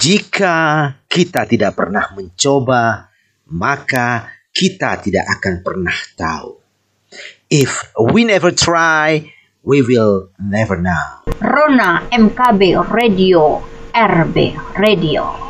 Jika kita tidak pernah mencoba, maka kita tidak akan pernah tahu. If we never try, we will never know. Rona MKB Radio, RB Radio.